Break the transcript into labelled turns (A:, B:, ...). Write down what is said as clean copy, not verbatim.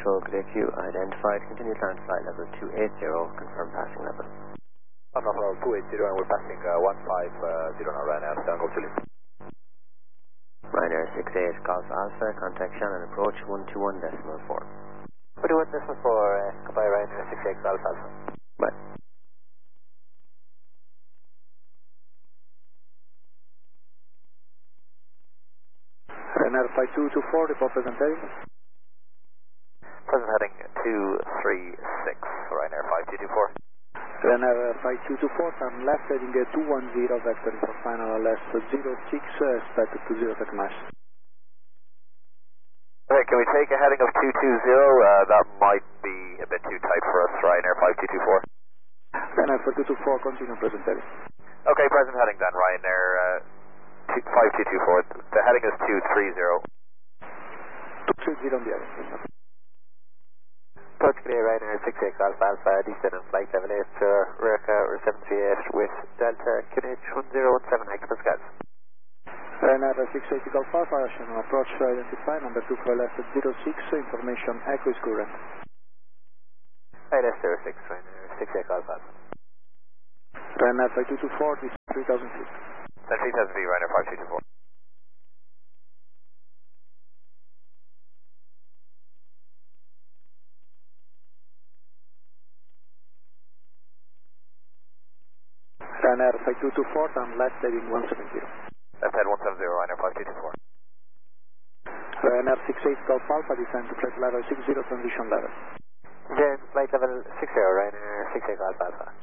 A: control, good AQ, identified, continue climb to flight level 280, confirm passing level.
B: Alpha level 280 and we're passing 150 now, Ryanair, Tango Chile.
A: Ryanair 68, Golf Alpha, contact Shannon approach 121.4.
B: 121.4, goodbye Ryanair 68, Golf Alpha.
A: Bye.
C: Ryanair 5224, report present heading.
B: Present heading 236, Ryanair 5224.
C: Ryanair 5224, turn left heading 210, vector for final LS 06, expected to 0 Tecmash.
B: Okay, can we take a heading of 220? That might be a bit too tight for us, Ryanair 5224.
C: Ryanair 5224, continue present heading.
B: Okay, present heading then, Ryanair 5224. The heading is 230.
C: 230 on the heading.
B: Approach clear, Ryanair 68 Golf Alpha, descend on flight level 8 to Rurka or 738 with Delta QNH 1017 hectopascals.
C: Ryanair 680 Golf Alpha, Shannon approach identify, number 2 for left at 06, information echo is current.
B: ILS 06, Ryanair 68 Golf Alpha.
C: Ryanair 5224, this 3000 feet.
B: 3000 feet, Ryanair 5224.
C: Ryanair 5224, turn left heading 170.
B: Left head 170, Ryanair 5224.
C: Ryanair 68 Golf Alpha, descend to flight level 60, transition level.
B: Then flight level 60, Ryanair 68 Golf Alpha.